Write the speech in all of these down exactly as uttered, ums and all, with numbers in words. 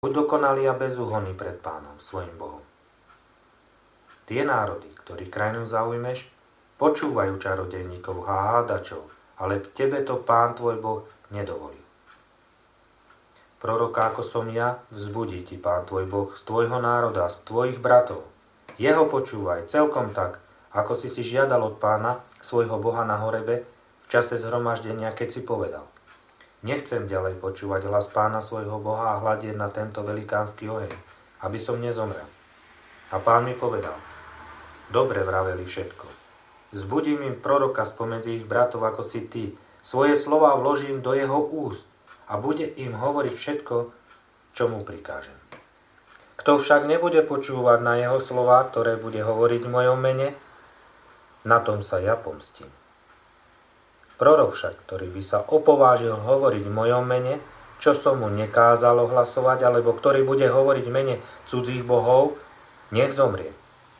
Buď dokonalý a bezúhonný pred Pánom, svojim Bohom. Tie národy, ktorých krajinu zaujmeš, počúvajú čarodejníkov a hádačov, ale tebe to Pán tvoj Boh nedovolil. Proroka ako som ja, vzbudí ti Pán tvoj Boh z tvojho národa, z tvojich bratov. Jeho počúvaj celkom tak, ako si si žiadal od Pána, svojho Boha na horebe, v čase zhromaždenia, keď si povedal: Nechcem ďalej počúvať hlas Pána svojho Boha a hľadieť na tento velikánsky oheň, aby som nezomrel. A Pán mi povedal: Dobre vraveli všetko. Zbudím im proroka spomedzi ich bratov ako si ty. Svoje slová vložím do jeho úst a bude im hovoriť všetko, čo mu prikážem. Kto však nebude počúvať na jeho slová, ktoré bude hovoriť v mojom mene, na tom sa ja pomstím. Prorok však, ktorý by sa opovážil hovoriť v mojom mene, čo som mu nekázal ohlasovať, alebo ktorý bude hovoriť v mene cudzích bohov, nech zomrie.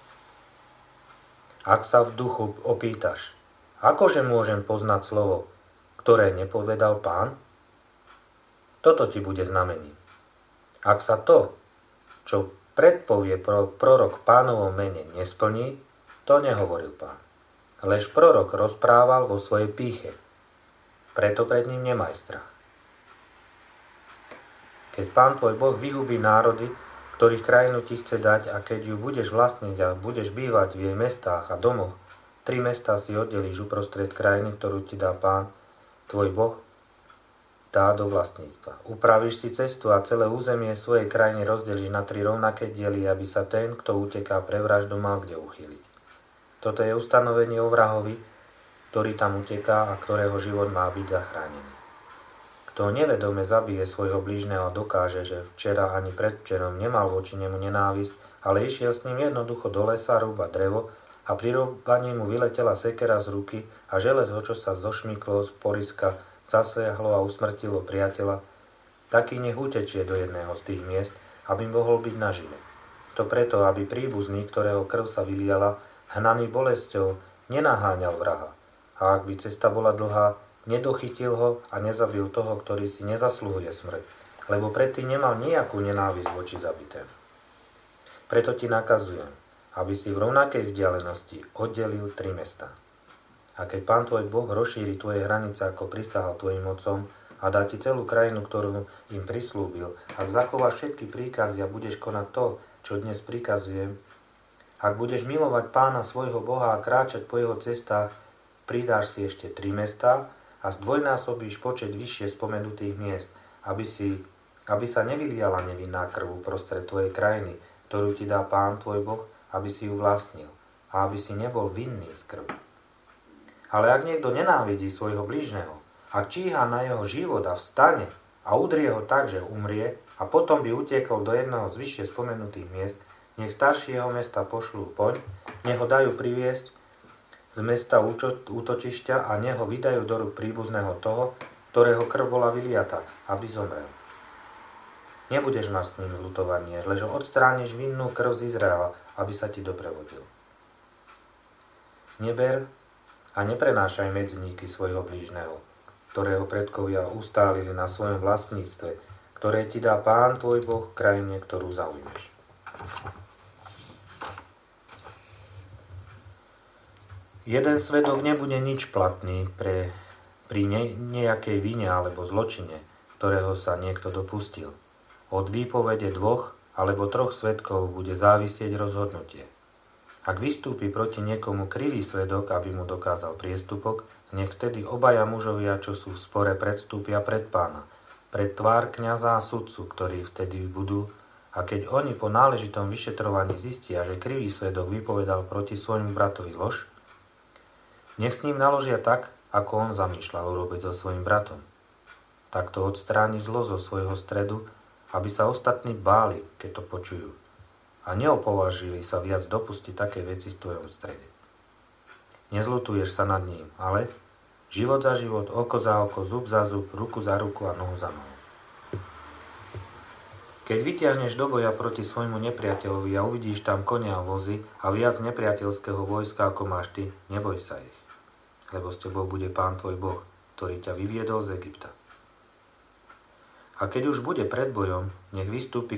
Ak sa v duchu opýtaš, akože môžem poznať slovo, ktoré nepovedal Pán? Toto ti bude znamením. Ak sa to, čo predpovie prorok v Pánovom mene, nesplní, to nehovoril Pán. Lež prorok rozprával vo svojej pýche. Preto pred ním nemaj strach. Keď Pán tvoj Boh vyhubí národy, ktorých krajinu ti chce dať, a keď ju budeš vlastniť a budeš bývať v jej mestách a domoch, tri mestá si oddelíš uprostred krajiny, ktorú ti dá Pán tvoj Boh, dá do vlastníctva. Upravíš si cestu a celé územie svojej krajiny rozdelíš na tri rovnaké diely, aby sa ten, kto uteká pre vraždu, mal kde uchýliť. Toto je ustanovenie o vrahovi, ktorý tam uteká a ktorého život má byť zachránený. Kto nevedome zabije svojho blížneho a dokáže, že včera ani predvčerom nemal voči nemu nenávisť, ale išiel s ním jednoducho do lesa rúbať drevo a pri rúbaní mu vyletela sekera z ruky a železo, čo sa zošmyklo z poriska, zasiahlo a usmrtilo priateľa, taký nech utečie do jedného z tých miest, aby mohol byť nažive. To preto, aby príbuzný, ktorého krv sa vyliala, hnaný bolesťou, nenaháňal vraha. A ak by cesta bola dlhá, nedochytil ho a nezabil toho, ktorý si nezasluhuje smrť, lebo predtým nemal nejakú nenávisť voči zabitému. Preto ti nakazujem, aby si v rovnakej vzdialenosti oddelil tri mestá. A keď Pán tvoj Boh rozšíri tvoje hranice, ako prisahal tvojim otcom, a dá ti celú krajinu, ktorú im prislúbil, ak zachováš všetky príkazy a budeš konať to, čo dnes prikazujem, ak budeš milovať Pána svojho Boha a kráčať po jeho cestách, pridáš si ešte tri mestá a zdvojnásobíš počet vyššie spomenutých miest, aby, si, aby sa nevyliala nevinná krv uprostred tvojej krajiny, ktorú ti dá Pán tvoj Boh, aby si ju vlastnil a aby si nebol vinný z krvi. Ale ak niekto nenávidí svojho blížneho, ak číha na jeho život a vstane a udrie ho tak, že umrie, a potom by utiekol do jedného z vyššie spomenutých miest, nech starší jeho mesta pošlú poň, nech ho dajú priviesť z mesta útočišťa a nech ho vydajú do rúk príbuzného toho, ktorého krv bola vyliata, aby zomrel. Nebudeš mať s ním zľutovanie, lež odstrániš vinnú krv z Izraela, aby sa ti doprevodil. Neber a neprenášaj medzníky svojho blížneho, ktorého predkovia ustálili na svojom vlastníctve, ktoré ti dá Pán tvoj Boh v krajine, ktorú zaujmeš. Jeden svedok nebude nič platný pre, pri ne, nejakej vine alebo zločine, ktorého sa niekto dopustil. Od výpovede dvoch alebo troch svedkov bude závisieť rozhodnutie. Ak vystúpi proti niekomu krivý svedok, aby mu dokázal priestupok, nech vtedy obaja mužovia, čo sú v spore, predstúpia pred Pána, pred tvár kňaza a sudcu, ktorí vtedy budú, a keď oni po náležitom vyšetrovaní zistia, že krivý svedok vypovedal proti svojmu bratovi lož, nech s ním naložia tak, ako on zamýšľal urobiť so svojím bratom. Takto odstráni zlo zo svojho stredu, aby sa ostatní báli, keď to počujú, a neopovažili sa viac dopustiť také veci v tvojom strede. Nezľutuješ sa nad ním, ale život za život, oko za oko, zub za zub, ruku za ruku a nohu za nohu. Keď vytiahneš do boja proti svojmu nepriateľovi a uvidíš tam konia a vozy a viac nepriateľského vojska, ako máš ty, neboj sa ich, lebo s tebou bude Pán tvoj Boh, ktorý ťa vyviedol z Egypta. A keď už bude pred bojom, nech vystúpi